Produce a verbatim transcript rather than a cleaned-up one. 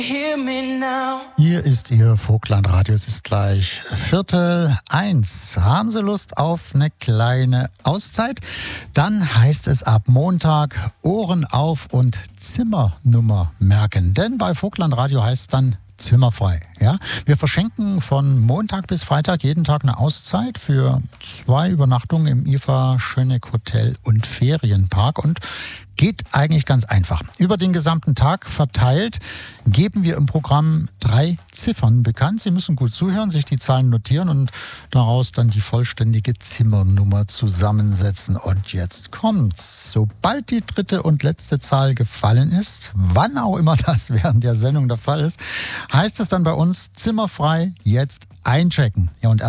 Hier ist Ihr Vogtlandradio. Es ist gleich Viertel eins. Haben Sie Lust auf eine kleine Auszeit? Dann heißt es ab Montag Ohren auf und Zimmernummer merken. Denn bei Vogtlandradio heißt es dann zimmerfrei. Ja? Wir verschenken von Montag bis Freitag jeden Tag eine Auszeit für zwei Übernachtungen im I F A Schöneck Hotel und Ferienpark und geht eigentlich ganz einfach. Über den gesamten Tag verteilt geben wir im Programm drei Ziffern bekannt. Sie müssen gut zuhören, sich die Zahlen notieren und daraus dann die vollständige Zimmernummer zusammensetzen. Und jetzt kommt's. Sobald die dritte und letzte Zahl gefallen ist, wann auch immer das während der Sendung der Fall ist, heißt es dann bei uns zimmerfrei jetzt einchecken. Ja, und